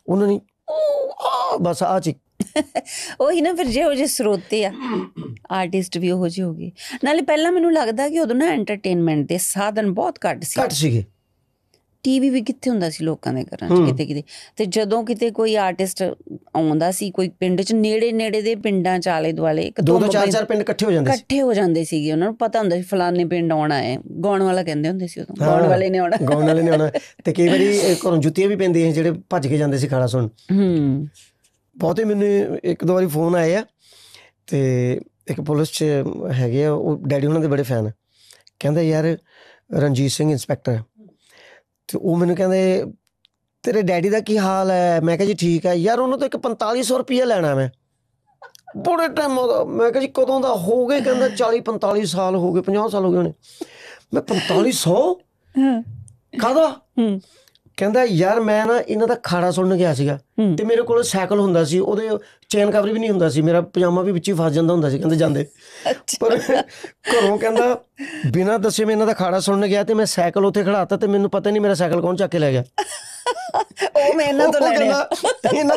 ਉਹਨਾਂ ਨੇ ਬਸ ਆਹ ਚੀਜ਼ ਉਹੀ ਨਾ ਫਿਰ ਜਿਹੋ ਜਿਹੇ ਸਰੋਤੇ ਆ ਆਰਟਿਸਟ ਵੀ ਉਹੋ ਜਿਹੇ ਹੋ ਗਏ। ਨਾਲੇ ਪਹਿਲਾਂ ਮੈਨੂੰ ਲੱਗਦਾ ਕਿ ਉਦੋਂ ਨਾ ਐਂਟਰਟੇਨਮੈਂਟ ਦੇ ਸਾਧਨ ਬਹੁਤ ਘੱਟ ਸੀਗੇ। ਟੀਵੀ ਵੀ ਕਿੱਥੇ ਹੁੰਦਾ ਸੀ ਲੋਕਾਂ ਦੇ ਘਰਾਂ 'ਚ ਕਿਤੇ ਕਿਤੇ। ਤੇ ਜਦੋਂ ਕਿਤੇ ਕੋਈ ਆਰਟਿਸਟ ਆਉਂਦਾ ਸੀ ਕੋਈ ਪਿੰਡ 'ਚ, ਨੇੜੇ ਦੇ ਪਿੰਡਾਂ 'ਚ ਆਲੇ ਦੁਆਲੇ 2-4 ਪਿੰਡ ਇਕੱਠੇ ਹੋ ਜਾਂਦੇ ਸੀਗੇ। ਉਹਨਾਂ ਨੂੰ ਪਤਾ ਹੁੰਦਾ ਸੀ ਫਲਾਣੇ ਪਿੰਡ ਆਉਣਾ ਹੈ, ਗਾਉਣ ਵਾਲਾ ਕਹਿੰਦੇ ਹੁੰਦੇ ਸੀ ਉਦੋਂ, ਗਾਉਣ ਵਾਲੇ ਨੇ ਆਉਣਾ। ਤੇ ਕਈ ਵਾਰੀ ਘਰੋਂ ਜੁੱਤੀਆਂ ਵੀ ਪੈਂਦੀਆਂ ਸੀ ਜਿਹੜੇ ਭੱਜ ਕੇ ਜਾਂਦੇ ਸੀ ਖਾਣਾ ਸੁਣ। ਬਹੁਤੇ ਮੈਨੂੰ 1-2 ਵਾਰੀ ਫੋਨ ਆਏ ਆ ਤੇ ਇੱਕ ਪੁਲਿਸ 'ਚ ਹੈਗੇ ਆ, ਉਹ ਡੈਡੀ ਉਹਨਾਂ ਦੇ ਬੜੇ ਫੈਨ। ਕਹਿੰਦੇ ਯਾਰ ਰਣਜੀਤ ਸਿੰਘ ਇੰਸਪੈਕਟਰ, ਤੇ ਉਹ ਮੈਨੂੰ ਕਹਿੰਦੇ ਤੇਰੇ ਡੈਡੀ ਦਾ ਕੀ ਹਾਲ ਹੈ? ਮੈਂ ਕਿਹਾ ਜੀ ਠੀਕ ਹੈ। ਯਾਰ ਉਹਨਾਂ ਤੋਂ ਇੱਕ 4500 ਰੁਪਈਆ ਲੈਣਾ ਮੈਂ, ਬੜੇ ਟਾਈਮ ਉਹਦਾ। ਮੈਂ ਕਿਹਾ ਜੀ ਕਦੋਂ ਦਾ? ਹੋ ਗਏ ਕਹਿੰਦਾ 40-45 ਸਾਲ ਹੋ ਗਏ, 50 ਸਾਲ ਹੋ ਗਏ ਹੋਣੇ। ਮੈਂ 4500 ਕਾਹਦਾ? ਕਹਿੰਦਾ ਯਾਰ ਮੈਂ ਨਾ ਇਹਨਾਂ ਦਾ ਖਾੜਾ ਸੁਣਨ ਗਿਆ ਸੀਗਾ ਤੇ ਮੇਰੇ ਕੋਲ ਸਾਈਕਲ ਹੁੰਦਾ ਸੀ, ਉਹਦੇ ਚੇਨ ਕਵਰ ਵੀ ਨਹੀਂ ਹੁੰਦਾ ਸੀ, ਮੇਰਾ ਪਜਾਮਾ ਵੀ ਵਿੱਚ ਹੀ ਫਸ ਜਾਂਦਾ ਹੁੰਦਾ ਸੀ ਕਹਿੰਦੇ ਜਾਂਦੇ। ਪਰ ਘਰੋਂ ਕਹਿੰਦਾ ਬਿਨਾਂ ਦੱਸੇ ਮੈਂ ਇਹਨਾਂ ਦਾ ਖਾੜਾ ਸੁਣਨ ਗਿਆ ਤੇ ਮੈਂ ਸਾਈਕਲ ਉੱਥੇ ਖੜਾਤਾ ਤੇ ਮੈਨੂੰ ਪਤਾ ਨਹੀਂ ਮੇਰਾ ਸਾਈਕਲ ਕੌਣ ਚੱਕ ਕੇ ਲੈ ਗਿਆ। ਉਹ ਮੈਂ ਇਹਨਾਂ ਤੋਂ ਲੈਣਾ ਇਹਨਾਂ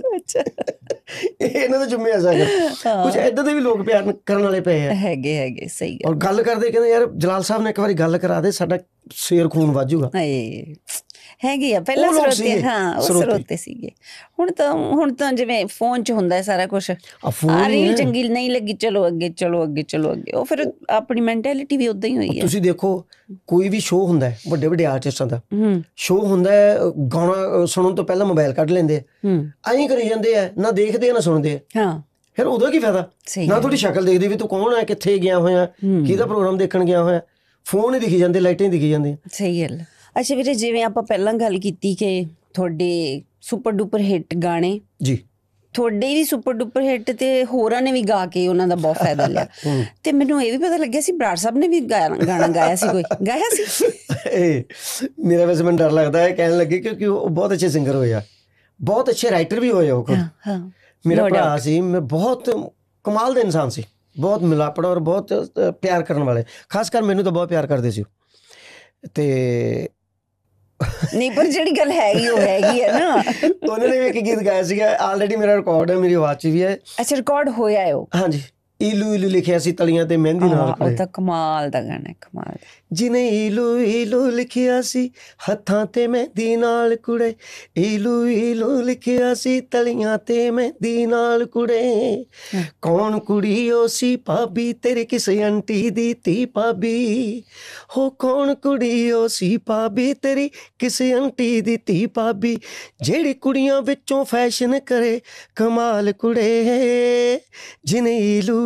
ਦਾ ਜੁੰਮੇ ਆ ਸਾਈਕਲ। ਕੁਛ ਏਦਾਂ ਦੇ ਵੀ ਲੋਕ ਪਿਆਰ ਕਰਨ ਵਾਲੇ ਪਏ ਆ, ਹੈਗੇ ਸਹੀ। ਔਰ ਗੱਲ ਕਰਦੇ ਕਹਿੰਦੇ ਯਾਰ ਜਲਾਲ ਸਾਹਿਬ ਨੇ ਇੱਕ ਵਾਰੀ ਗੱਲ ਕਰਾ ਦੇ, ਸਾਡਾ ਸ਼ੇਰ ਖੂਨ ਵਾਜੂਗਾ। ਹੈਗੇ ਆ ਪਹਿਲਾਂ ਸਰੋਤੇ। ਹਾਂ ਉਹ ਸਰੋਤੇ ਸੀਗੇ। ਹੁਣ ਤਾਂ ਜਿਵੇਂ ਫੋਨ 'ਚ ਹੁੰਦਾ ਸਾਰਾ ਕੁਛ, ਆ ਰੀਲ ਚੰਗੀ ਨਹੀਂ ਲੱਗੀ ਚਲੋ ਅੱਗੇ। ਉਹ ਫਿਰ ਆਪਣੀ ਮੈਂਟੈਲਿਟੀ ਵੀ ਉੱਦਾਂ ਹੀ ਹੋਈ ਹੈ। ਤੁਸੀਂ ਦੇਖੋ ਕੋਈ ਵੀ ਸ਼ੋਅ ਹੁੰਦਾ ਵੱਡੇ ਆਰਟਿਸਟਾਂ ਦਾ ਸ਼ੋਅ ਹੁੰਦਾ, ਗਾਣਾ ਸੁਣਨ ਤੋਂ ਪਹਿਲਾਂ ਮੋਬਾਈਲ ਕੱਢ ਲੈਂਦੇ ਆ, ਐਂ ਕਰੀ ਜਾਂਦੇ ਆ, ਨਾ ਦੇਖਦੇ ਆ ਨਾ ਸੁਣਦੇ ਆ। ਫਿਰ ਉਦੋਂ ਕੀ ਫਾਇਦਾ? ਨਾ ਤੁਹਾਡੀ ਸ਼ਕਲ ਦੇਖਦੇ ਵੀ ਤੂੰ ਕੌਣ ਹੈ, ਕਿੱਥੇ ਗਿਆ ਹੋਇਆ, ਕਿਹਦਾ ਪ੍ਰੋਗਰਾਮ ਦੇਖਣ ਗਿਆ ਹੋਇਆ। ਫੋਨ ਹੀ ਦਿਖੀ ਜਾਂਦੇ, ਲਾਈਟਾਂ ਹੀ ਦਿਖੀ ਜਾਂਦੀਆਂ। ਸਹੀ ਗੱਲ। ਅੱਛਾ ਵੀਰੇ, ਜਿਵੇਂ ਆਪਾਂ ਪਹਿਲਾਂ ਗੱਲ ਕੀਤੀ ਕਿ ਤੁਹਾਡੇ ਸੁਪਰ ਡੁਪਰ ਹਿੱਟ ਗਾਣੇ ਜੀ, ਤੁਹਾਡੇ ਵੀ ਸੁਪਰ ਡੁਪਰ ਹਿੱਟ ਤੇ ਹੋਰਾਂ ਨੇ ਵੀ ਗਾ ਕੇ ਉਹਨਾਂ ਦਾ ਬਹੁਤ ਫਾਇਦਾ ਲਿਆ। ਤੇ ਮੈਨੂੰ ਇਹ ਵੀ ਪਤਾ ਲੱਗਿਆ ਸੀ ਬਰਾੜ ਸਾਹਿਬ ਨੇ ਵੀ ਗਾਣਾ ਗਾਇਆ ਸੀ, ਕੋਈ ਗਾਇਆ ਸੀ? ਮੇਰਾ ਵੈਸੇ ਮੈਨੂੰ ਡਰ ਲੱਗਦਾ ਹੈ ਕਹਿਣ ਲੱਗੇ, ਕਿਉਂਕਿ ਉਹ ਬਹੁਤ ਅੱਛੇ ਸਿੰਗਰ ਹੋਏ ਆ, ਬਹੁਤ ਅੱਛੇ ਰਾਈਟਰ ਵੀ ਹੋਏ ਉਹ। ਮੇਰਾ ਭਰਾ ਸੀ, ਮੈਂ ਬਹੁਤ ਕਮਾਲ ਦਾ ਇਨਸਾਨ ਸੀ, ਬਹੁਤ ਮਿਲਾਪੜਾ ਔਰ ਬਹੁਤ ਪਿਆਰ ਕਰਨ ਵਾਲੇ। ਖਾਸ ਕਰ ਮੈਨੂੰ ਤਾਂ ਬਹੁਤ ਪਿਆਰ ਕਰਦੇ ਸੀ। ਤੇ ਨਹੀਂ ਪਰ ਜਿਹੜੀ ਗੱਲ ਹੈਗੀ ਉਹ ਹੈਗੀ ਹੈ ਨਾ। ਉਹਨਾਂ ਨੇ ਵੀ ਇੱਕ ਗੀਤ ਗਾਇਆ ਸੀਗਾ, ਆਲਰੇਡੀ ਮੇਰਾ ਰਿਕਾਰਡ ਹੈ, ਮੇਰੀ ਆਵਾਜ਼ 'ਚ ਵੀ ਹੈ। ਅੱਛਾ ਰਿਕਾਰਡ ਹੋਇਆ ਹੈ ਉਹ? ਹਾਂਜੀ। ਈਲੂ ਈਲੂ ਲਿਖਿਆ ਸੀ ਤਲੀਆਂ ਤੇ ਮਹਿੰਦੀ ਨਾਲ। ਉਹ ਤਾਂ ਕਮਾਲ ਦਾ ਗਾਣਾ, ਕਮਾਲ। ਜਿਹਨੇ ਈਲੂ ਈਲੂ ਲਿਖਿਆ ਸੀ ਹੱਥਾਂ ਤੇ ਮਹਿੰਦੀ ਨਾਲ ਕੁੜੇ, ਈਲੂ ਈਲੂ ਲਿਖਿਆ ਸੀ ਤਲੀਆਂ ਤੇ ਮਹਿੰਦੀ ਨਾਲ ਕੁੜੇ। ਕੌਣ ਕੁੜੀ ਉਹ ਸੀ ਭਾਬੀ ਤੇਰੇ ਕਿਸੇ ਆਂਟੀ ਦੀ ਧੀ ਭਾਬੀ, ਹੋ ਕੌਣ ਕੁੜੀ ਉਹ ਸੀ ਭਾਬੀ ਤੇਰੀ ਕਿਸੇ ਆਂਟੀ ਦੀ ਧੀ ਭਾਬੀ, ਜਿਹੜੀ ਕੁੜੀਆਂ ਵਿੱਚੋਂ ਫੈਸ਼ਨ ਕਰੇ ਕਮਾਲ ਕੁੜੇ। ਜਿਹਨੇ ਈਲੂ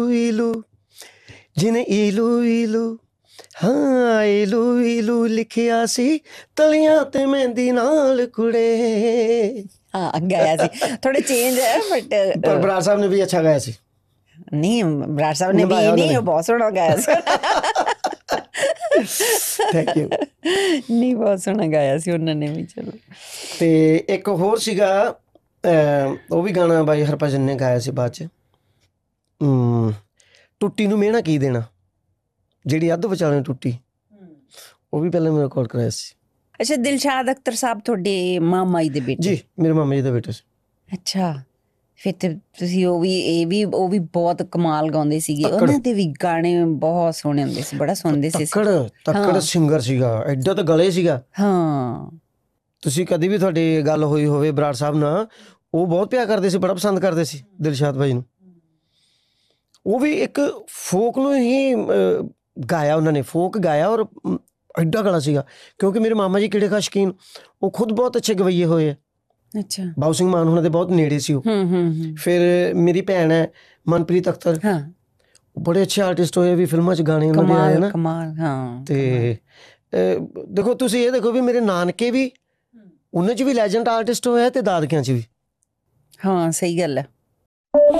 ਈਲੂ ਹਾਂ ਈਲੂ ਈਲੂ ਲਿਖਿਆ ਸੀ ਤਲੀਆਂ ਤੇ ਮਹਿੰਦੀ ਨਾਲ ਕੁੜੇ। ਹਾਂ ਗਾਇਆ ਸੀ, ਥੋੜੇ ਚੇਂਜ ਹੈ ਪਰ ਬਰਾੜ ਸਾਹਿਬ ਨੇ ਵੀ ਅੱਛਾ ਗਾਇਆ ਸੀ। ਨਹੀਂ ਬਰਾੜ ਸਾਹਿਬ ਨੇ ਵੀ ਨਹੀਂ, ਬਹੁਤ ਸੋਹਣਾ ਗਾਇਆ ਸੀ। Thank you. ਨਹੀਂ ਬਹੁਤ ਸੋਹਣਾ ਗਾਇਆ ਸੀ ਉਹਨਾਂ ਨੇ ਵੀ। ਚਲੋ ਤੇ ਇੱਕ ਹੋਰ ਸੀਗਾ, ਉਹ ਵੀ ਗਾਣਾ ਬਾਈ ਹਰਭਜਨ ਨੇ ਗਾਇਆ ਸੀ ਬਾਅਦ 'ਚ, ਟੁੱਟੀ ਨੂੰ ਮਿਹਣਾ ਕੀ ਦੇਣਾ, ਜਿਹੜੀ ਅੱਧ ਵਿਚਾਲੇ ਟੁੱਟੀ, ਉਹ ਵੀ ਪਹਿਲਾਂ ਮੈਂ ਰਿਕਾਰਡ ਕਰਾਇਆ ਸੀ। ਅੱਛਾ ਦਿਲਸ਼ਾਦ ਅਖਤਰ ਸਾਹਿਬ ਤੁਹਾਡੇ ਮਾਮਾ ਜੀ ਦੇ ਬੇਟੇ? ਜੀ ਮੇਰੇ ਮਾਮਾ ਜੀ ਦਾ ਬੇਟਾ ਸੀ। ਅੱਛਾ, ਫਿਰ ਤੇ ਤੁਸੀਂ ਉਹ ਵੀ ਬਹੁਤ ਕਮਾਲ ਗਾਉਂਦੇ ਸੀਗੇ। ਉਹਨਾਂ ਦੇ ਵੀ ਗਾਣੇ ਬਹੁਤ ਸੋਹਣੇ ਹੁੰਦੇ ਸੀ, ਬੜਾ ਸੁਣਦੇ ਸੀ। ਤੱਕੜ ਸਿੰਗਰ ਸੀਗਾ, ਐਡਾ ਤਾਂ ਗਲੇ ਸੀਗਾ। ਹਾਂ ਤੁਸੀਂ ਕਦੀ ਵੀ ਤੁਹਾਡੀ ਗੱਲ ਹੋਈ ਹੋਵੇ ਬਰਾੜ ਸਾਹਿਬ ਨਾਲ, ਉਹ ਬਹੁਤ ਪਿਆਰ ਕਰਦੇ ਸੀ, ਬੜਾ ਪਸੰਦ ਕਰਦੇ ਸੀ ਦਿਲਸ਼ਾਦ ਭਾਈ ਨੂੰ। ਉਹ ਵੀ ਇੱਕ ਫੋਕ ਨੂੰ ਹੀ ਗਾਇਆ ਉਹਨਾਂ ਨੇ, ਫੋਕ ਗਾਇਆ ਔਰ ਐਡਾ ਗਲਾ ਸੀਗਾ। ਕਿਉਂਕਿ ਮੇਰੇ ਮਾਮਾ ਜੀ ਕੀੜੇ ਕਾ ਸ਼ੌਕੀਨ, ਉਹ ਖੁਦ ਬਹੁਤ ਅੱਛੇ ਗਵਈਏ ਹੋਏ ਆ। ਅੱਛਾ, ਬਾਊ ਸਿੰਘ ਮਾਨ ਉਹਨਾਂ ਦੇ ਬਹੁਤ ਨੇੜੇ ਸੀ ਉਹ। ਫਿਰ ਮੇਰੀ ਭੈਣ ਹੈ ਮਨਪ੍ਰੀਤ ਅਖਤਰ, ਬੜੇ ਅੱਛੇ ਆਰਟਿਸਟ ਹੋਏ ਵੀ, ਫਿਲਮਾਂ 'ਚ ਗਾਣੇ ਉਹਨਾਂ ਦੇ ਆਏ ਨਾ। ਤੇ ਦੇਖੋ ਤੁਸੀਂ ਇਹ ਦੇਖੋ ਵੀ ਮੇਰੇ ਨਾਨਕੇ ਵੀ ਉਹਨਾਂ 'ਚ ਵੀ ਲੈਜੈਂਡ ਆਰਟਿਸਟ ਹੋਇਆ ਤੇ ਦਾਦਕਿਆਂ 'ਚ ਵੀ। ਹਾਂ ਸਹੀ ਗੱਲ ਹੈ।